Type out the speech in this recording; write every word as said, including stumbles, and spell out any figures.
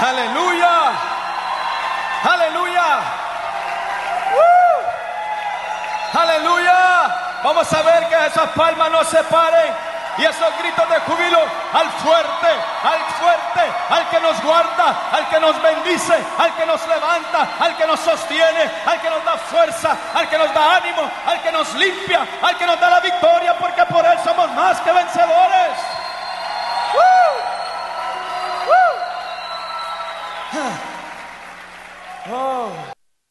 Aleluya. Aleluya. ¡Uh! Aleluya. Vamos a ver que esas palmas no se paren. Y esos gritos de júbilo al fuerte, al fuerte, al que nos guarda, al que nos bendice, al que nos levanta, al que nos sostiene, al que nos da fuerza, al que nos da ánimo, al que nos limpia, al que nos da la victoria, porque por él somos más que vencedores.